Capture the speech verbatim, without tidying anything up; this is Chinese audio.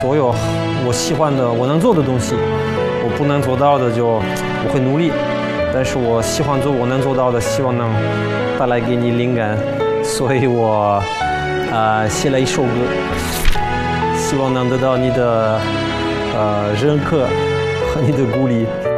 所有我喜欢的、我能做的东西，我不能做到的就我会努力。但是我喜欢做我能做到的，希望能带来给你灵感，所以我呃写了一首歌，希望能得到你的呃认可和你的鼓励。